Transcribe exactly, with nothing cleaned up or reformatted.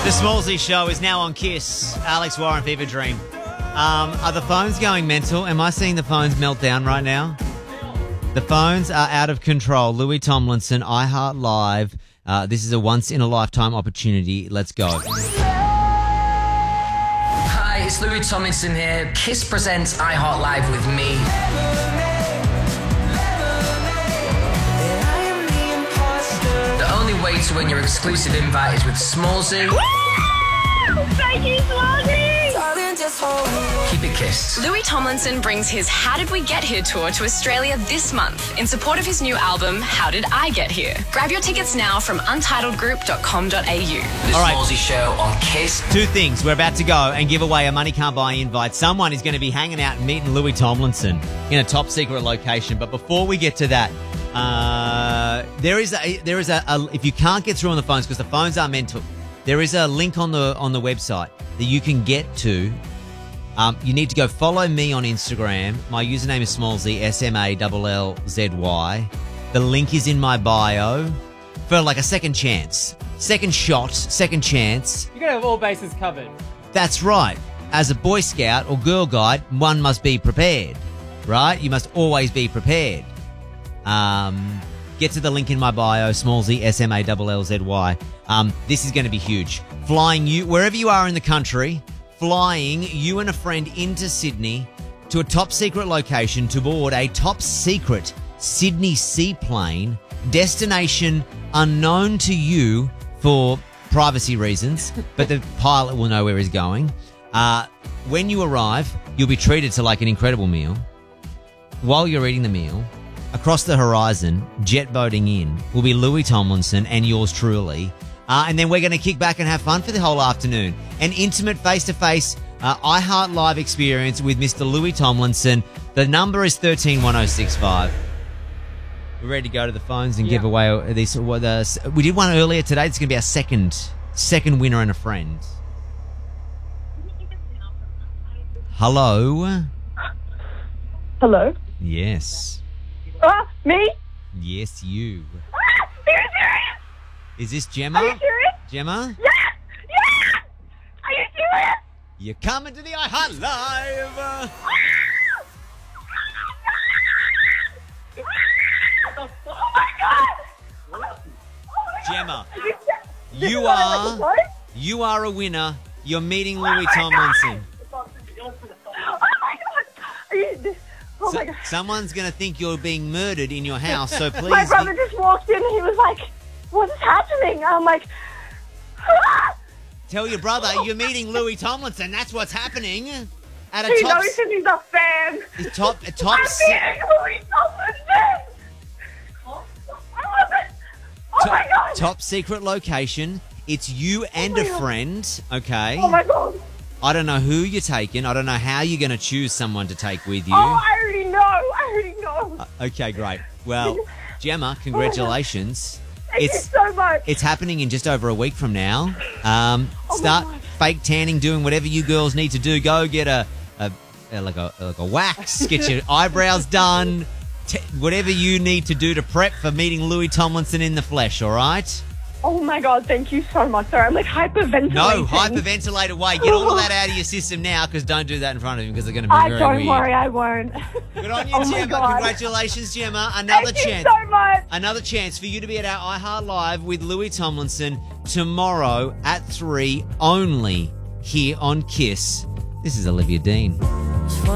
The Smallsy Show is now on Kiss. Alex Warren, Fever Dream. Um, are the phones going mental? Am I seeing the phones melt down right now? The phones are out of control. Louis Tomlinson, iHeart Live. Uh, this is a once-in-a-lifetime opportunity. Let's go. Hi, it's Louis Tomlinson here. Kiss presents iHeart Live with me. The only way to win your exclusive invite is with Smallsy. Thank you, Smallsy! Keep it kissed. Louis Tomlinson brings his How Did We Get Here tour to Australia this month in support of his new album, How Did I Get Here? Grab your tickets now from untitled group dot com dot a u. The All right. Smallsy Show on Kiss. Two things. We're about to go and give away a Money Can't Buy invite. Someone is going to be hanging out and meeting Louis Tomlinson in a top secret location. But before we get to that, uh, there is a, there is a, a, if you can't get through on the phones because the phones are mental, there is a link on the on the website that you can get to. Um, you need to go follow me on Instagram. My username is Smallsy, S M A L L Z Y. The link is in my bio for like a second chance. Second shot, second chance. You're going to have all bases covered. That's right. As a Boy Scout or Girl Guide, one must be prepared, right? You must always be prepared. Um, get to the link in my bio, Smallsy, S M A L L Z Y. Um, this is going to be huge. Flying you, wherever you are in the country, flying you and a friend into Sydney to a top secret location to board a top secret Sydney seaplane, destination unknown to you for privacy reasons, but the pilot will know where he's going. Uh, when you arrive, you'll be treated to like an incredible meal. While you're eating the meal, across the horizon, jet boating in, will be Louis Tomlinson and yours truly. Uh, and then we're going to kick back and have fun for the whole afternoon. An intimate face-to-face uh, iHeart Live experience with Mister Louis Tomlinson. The number is one three one oh six five. We're ready to go to the phones and Yeah. give away these. Well, the, we did one earlier today. It's going to be our second second winner and a friend. Hello? Hello? Yes. Ah, me? Yes, you. Ah, are you serious? Is this Gemma? Are you serious? Gemma? Yeah! Yeah! Are you serious? You're coming to the iHeart Live. Oh my god! Gemma, This you is what I are like to you are a winner. You're meeting Louis Tomlinson. Oh my god! Are you, oh So- my god. someone's going to think you're being murdered in your house, so please. My brother just walked in and he was like, what is happening? I'm like, ah! tell your brother you're meeting Louis Tomlinson. That's what's happening at a He top knows because he's a fan. a top a top I'm se- meeting Louis Tomlinson! I love it! Oh top, my god! top secret location. It's you and my a God. friend, okay? Oh my god! I don't know who you're taking. I don't know how you're going to choose someone to take with you. Oh, I already know! I already know! Uh, okay, great. Well, Gemma, congratulations. Thank it's you so much! It's happening in just over a week from now. Um, Oh my start God. fake tanning, doing whatever you girls need to do. Go get a, a, a like a like a wax, get your eyebrows done, t- whatever you need to do to prep for meeting Louis Tomlinson in the flesh. All right? Oh my god, thank you so much. Sorry, I'm like hyperventilating. No, hyperventilate away. Get all of that out of your system now, because don't do that in front of him, because they're going to be I very don't weird. worry, I won't. Good on you, Oh my Gemma. God. Congratulations, Gemma. Another Thank chance. you so much. Another chance for you to be at our iHeart Live with Louis Tomlinson tomorrow at three, only here on Kiss. This is Olivia Dean.